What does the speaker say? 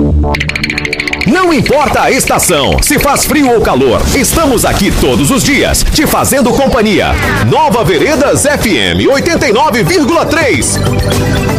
Não importa a estação, se faz frio ou calor, estamos aqui todos os dias, te fazendo companhia. Nova Veredas FM 89,3.